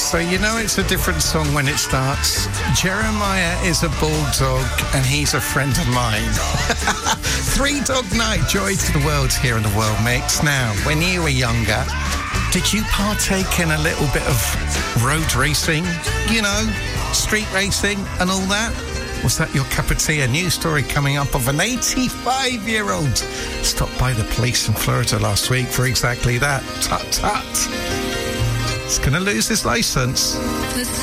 So you know it's a different song when it starts. Jeremiah is a bulldog and he's a friend of mine. Three Dog Night, joy to the world here in the World Mix. Now, when you were younger, did you partake in a little bit of road racing? You know, street racing and all that? Was that your cup of tea? A news story coming up of an 85-year-old stopped by the police in Florida last week for exactly that. Tut, tut. He's going to lose his license.